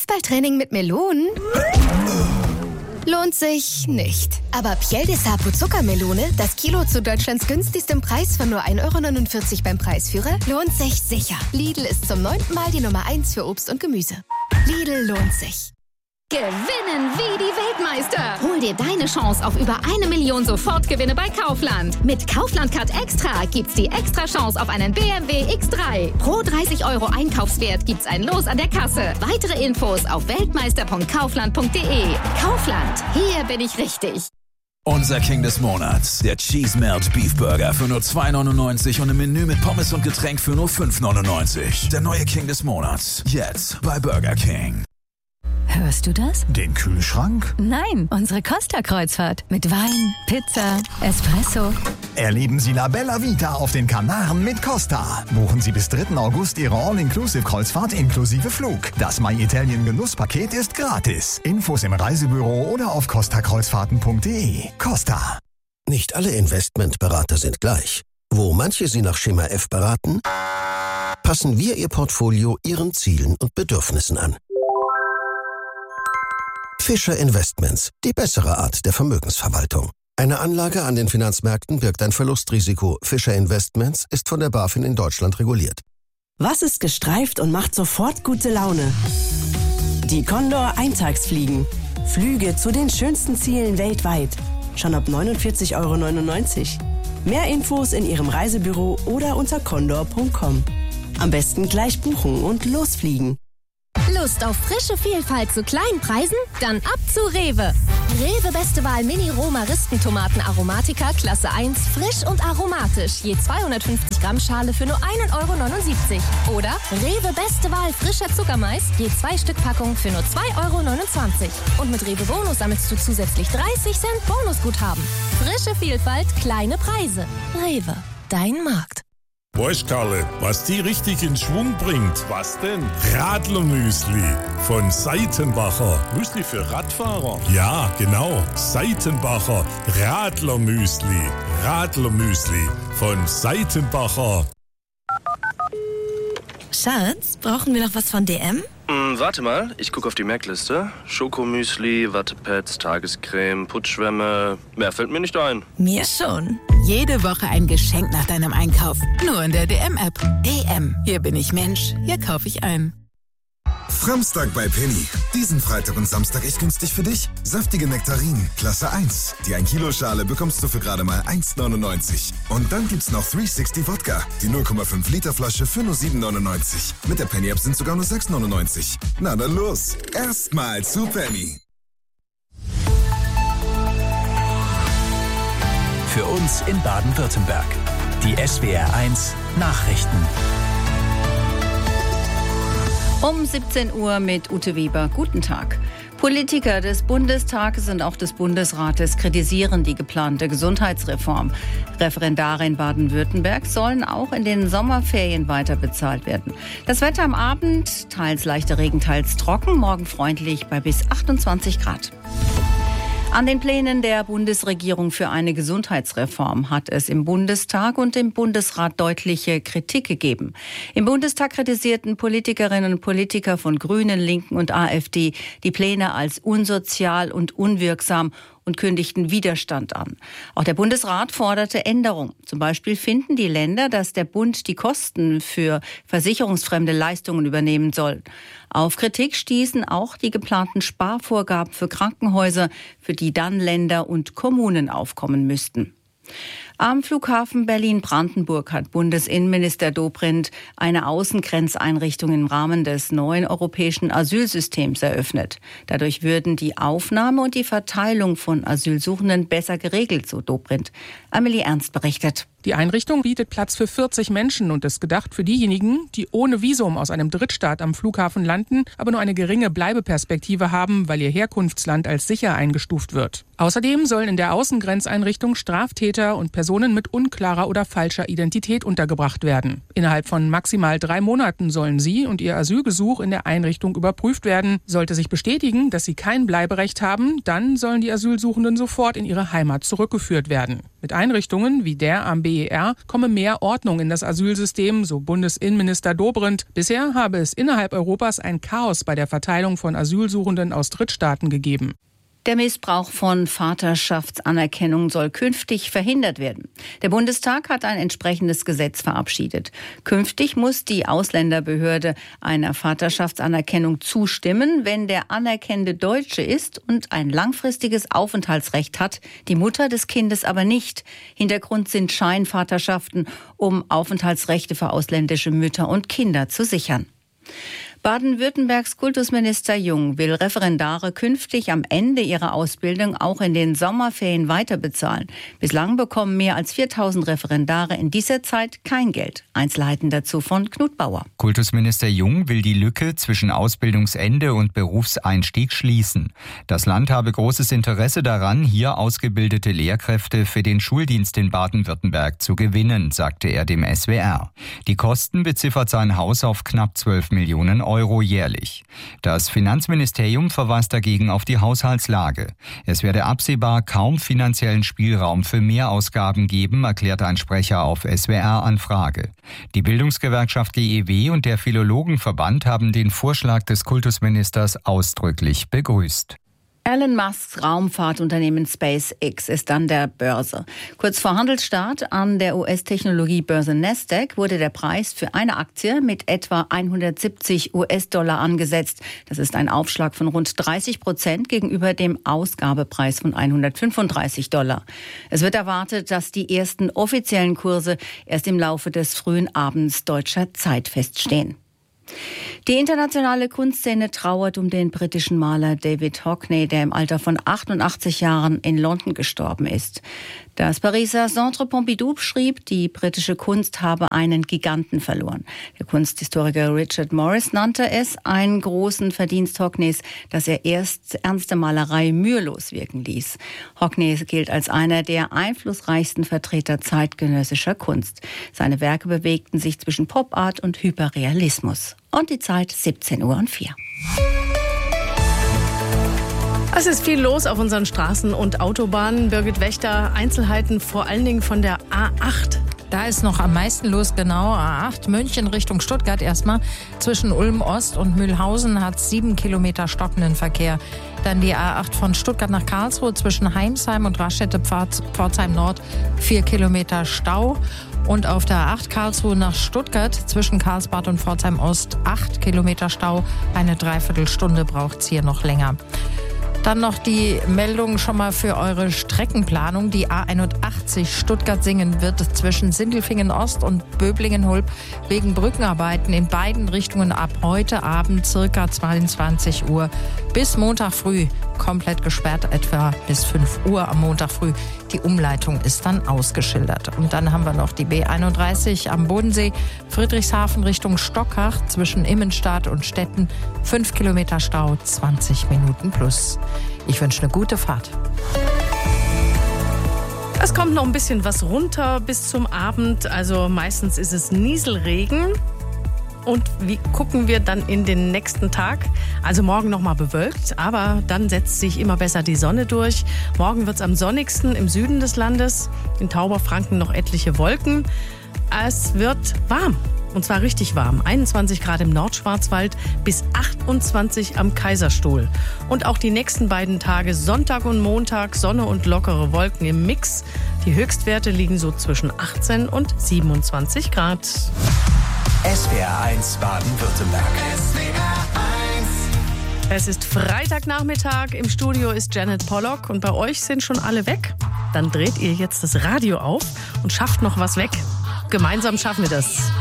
Fußballtraining mit Melonen? Lohnt sich nicht. Aber Piel de Sapo Zuckermelone, das Kilo zu Deutschlands günstigstem Preis von nur 1,49 € beim Preisführer, lohnt sich sicher. Lidl ist zum 9. Mal die Nummer 1 für Obst und Gemüse. Lidl lohnt sich. Gewinnen wie die Weltmeister. Hol dir deine Chance auf über 1 Million Sofortgewinne bei Kaufland. Mit Kaufland Card Extra gibt's die extra Chance auf einen BMW X3. Pro 30 € Einkaufswert gibt's ein Los an der Kasse. Weitere Infos auf weltmeister.kaufland.de. Kaufland, hier bin ich richtig. Unser King des Monats, der Cheese Melt Beef Burger für nur 2,99 € und im Menü mit Pommes und Getränk für nur 5,99 €. Der neue King des Monats, jetzt bei Burger King. Hörst du das? Den Kühlschrank? Nein, unsere Costa-Kreuzfahrt. Mit Wein, Pizza, Espresso. Erleben Sie La Bella Vita auf den Kanaren mit Costa. Buchen Sie bis 3. August Ihre All-Inclusive-Kreuzfahrt inklusive Flug. Das My Italien Genusspaket ist gratis. Infos im Reisebüro oder auf costakreuzfahrten.de. Costa. Nicht alle Investmentberater sind gleich. Wo manche Sie nach Schema F beraten, passen wir Ihr Portfolio Ihren Zielen und Bedürfnissen an. Fischer Investments, die bessere Art der Vermögensverwaltung. Eine Anlage an den Finanzmärkten birgt ein Verlustrisiko. Fischer Investments ist von der BaFin in Deutschland reguliert. Was ist gestreift und macht sofort gute Laune? Die Condor Eintagsfliegen. Flüge zu den schönsten Zielen weltweit. Schon ab 49,99 €. Mehr Infos in Ihrem Reisebüro oder unter condor.com. Am besten gleich buchen und losfliegen. Lust auf frische Vielfalt zu kleinen Preisen? Dann ab zu Rewe. Rewe Beste Wahl Mini Roma-Ristentomaten Aromatica Klasse 1, frisch und aromatisch. Je 250 Gramm Schale für nur 1,79 €. Oder Rewe Beste Wahl frischer Zuckermais, je 2 Stück Packung für nur 2,29 €. Und mit Rewe Bonus sammelst du zusätzlich 30 Cent Bonusguthaben. Frische Vielfalt, kleine Preise. Rewe, dein Markt. Weißt, Karle, was die richtig in Schwung bringt? Was denn? Radlermüsli von Seitenbacher. Müsli für Radfahrer? Ja, genau. Seitenbacher Radlermüsli. Radlermüsli von Seitenbacher. Schatz, brauchen wir noch was von DM? Warte mal, ich gucke auf die Merkliste. Schokomüsli, Wattepads, Tagescreme, Putzschwämme. Mehr fällt mir nicht ein. Mir schon. Jede Woche ein Geschenk nach deinem Einkauf. Nur in der DM-App. DM. Hier bin ich Mensch. Hier kaufe ich ein. Framstag bei Penny. Diesen Freitag und Samstag echt günstig für dich. Saftige Nektarinen, Klasse 1. Die 1 Kilo Schale bekommst du für gerade mal 1,99 €. Und dann gibt's noch 360 Wodka. Die 0,5 Liter Flasche für nur 7,99 €. Mit der Penny-App sind sogar nur 6,99 €. Na dann los. Erstmal zu Penny. Für uns in Baden-Württemberg. Die SWR1 Nachrichten. Um 17 Uhr mit Ute Weber. Guten Tag. Politiker des Bundestages und auch des Bundesrates kritisieren die geplante Gesundheitsreform. Referendare in Baden-Württemberg sollen auch in den Sommerferien weiter bezahlt werden. Das Wetter am Abend, teils leichter Regen, teils trocken, morgen freundlich bei bis 28 Grad. An den Plänen der Bundesregierung für eine Gesundheitsreform hat es im Bundestag und im Bundesrat deutliche Kritik gegeben. Im Bundestag kritisierten Politikerinnen und Politiker von Grünen, Linken und AfD die Pläne als unsozial und unwirksam und kündigten Widerstand an. Auch der Bundesrat forderte Änderung. Zum Beispiel finden die Länder, dass der Bund die Kosten für versicherungsfremde Leistungen übernehmen soll. Auf Kritik stießen auch die geplanten Sparvorgaben für Krankenhäuser, für die dann Länder und Kommunen aufkommen müssten. Am Flughafen Berlin-Brandenburg hat Bundesinnenminister Dobrindt eine Außengrenzeinrichtung im Rahmen des neuen europäischen Asylsystems eröffnet. Dadurch würden die Aufnahme und die Verteilung von Asylsuchenden besser geregelt, so Dobrindt. Amelie Ernst berichtet. Die Einrichtung bietet Platz für 40 Menschen und ist gedacht für diejenigen, die ohne Visum aus einem Drittstaat am Flughafen landen, aber nur eine geringe Bleibeperspektive haben, weil ihr Herkunftsland als sicher eingestuft wird. Außerdem sollen in der Außengrenzeinrichtung Straftäter und Personen Personen mit unklarer oder falscher Identität untergebracht werden. Innerhalb von maximal 3 Monaten sollen sie und ihr Asylgesuch in der Einrichtung überprüft werden. Sollte sich bestätigen, dass sie kein Bleiberecht haben, dann sollen die Asylsuchenden sofort in ihre Heimat zurückgeführt werden. Mit Einrichtungen wie der am BER komme mehr Ordnung in das Asylsystem, so Bundesinnenminister Dobrindt. Bisher habe es innerhalb Europas ein Chaos bei der Verteilung von Asylsuchenden aus Drittstaaten gegeben. Der Missbrauch von Vaterschaftsanerkennung soll künftig verhindert werden. Der Bundestag hat ein entsprechendes Gesetz verabschiedet. Künftig muss die Ausländerbehörde einer Vaterschaftsanerkennung zustimmen, wenn der anerkennende Deutsche ist und ein langfristiges Aufenthaltsrecht hat, die Mutter des Kindes aber nicht. Hintergrund sind Scheinvaterschaften, um Aufenthaltsrechte für ausländische Mütter und Kinder zu sichern. Baden-Württembergs Kultusminister Jung will Referendare künftig am Ende ihrer Ausbildung auch in den Sommerferien weiterbezahlen. Bislang bekommen mehr als 4.000 Referendare in dieser Zeit kein Geld. Einzelheiten dazu von Knut Bauer. Kultusminister Jung will die Lücke zwischen Ausbildungsende und Berufseinstieg schließen. Das Land habe großes Interesse daran, hier ausgebildete Lehrkräfte für den Schuldienst in Baden-Württemberg zu gewinnen, sagte er dem SWR. Die Kosten beziffert sein Haus auf knapp 12 Millionen Euro jährlich. Das Finanzministerium verweist dagegen auf die Haushaltslage. Es werde absehbar kaum finanziellen Spielraum für Mehrausgaben geben, erklärt ein Sprecher auf SWR-Anfrage. Die Bildungsgewerkschaft GEW und der Philologenverband haben den Vorschlag des Kultusministers ausdrücklich begrüßt. Elon Musks Raumfahrtunternehmen SpaceX ist an der Börse. Kurz vor Handelsstart an der US-Technologiebörse Nasdaq wurde der Preis für eine Aktie mit etwa 170 US-Dollar angesetzt. Das ist ein Aufschlag von rund 30% gegenüber dem Ausgabepreis von 135 Dollar. Es wird erwartet, dass die ersten offiziellen Kurse erst im Laufe des frühen Abends deutscher Zeit feststehen. Die internationale Kunstszene trauert um den britischen Maler David Hockney, der im Alter von 88 Jahren in London gestorben ist. Das Pariser Centre Pompidou schrieb, die britische Kunst habe einen Giganten verloren. Der Kunsthistoriker Richard Morris nannte es einen großen Verdienst Hockneys, dass er erst ernste Malerei mühelos wirken ließ. Hockney gilt als einer der einflussreichsten Vertreter zeitgenössischer Kunst. Seine Werke bewegten sich zwischen Pop-Art und Hyperrealismus. Und die Zeit 17:04 Uhr. Es ist viel los auf unseren Straßen und Autobahnen. Birgit Wächter, Einzelheiten vor allen Dingen von der A8. Da ist noch am meisten los, genau. A8 München Richtung Stuttgart erstmal. Zwischen Ulm Ost und Mühlhausen hat 7 Kilometer stockenden Verkehr. Dann die A8 von Stuttgart nach Karlsruhe zwischen Heinsheim und Raschette-Pforzheim Nord 4 Kilometer Stau. Und auf der A8 Karlsruhe nach Stuttgart zwischen Karlsbad und Pforzheim Ost 8 Kilometer Stau. Eine Dreiviertelstunde braucht es hier noch länger. Dann noch die Meldung schon mal für eure Streckenplanung. Die A81 Stuttgart-Singen wird zwischen Sindelfingen Ost und Böblingen-Hulb wegen Brückenarbeiten in beiden Richtungen ab heute Abend ca. 22 Uhr bis Montag früh komplett gesperrt, etwa bis 5 Uhr am Montag früh. Die Umleitung ist dann ausgeschildert. Und dann haben wir noch die B31 am Bodensee, Friedrichshafen Richtung Stockach zwischen Immenstadt und Stetten. 5 Kilometer Stau, 20 Minuten plus. Ich wünsche eine gute Fahrt. Es kommt noch ein bisschen was runter bis zum Abend. Also meistens ist es Nieselregen. Und wie gucken wir dann in den nächsten Tag? Also morgen noch mal bewölkt, aber dann setzt sich immer besser die Sonne durch. Morgen wird es am sonnigsten im Süden des Landes. In Tauberfranken noch etliche Wolken. Es wird warm. Und zwar richtig warm. 21 Grad im Nordschwarzwald bis 28 am Kaiserstuhl. Und auch die nächsten beiden Tage, Sonntag und Montag, Sonne und lockere Wolken im Mix. Die Höchstwerte liegen so zwischen 18 und 27 Grad. SWR 1 Baden-Württemberg. Es ist Freitagnachmittag. Im Studio ist Janet Pollock und bei euch sind schon alle weg. Dann dreht ihr jetzt das Radio auf und schafft noch was weg. Gemeinsam schaffen wir das.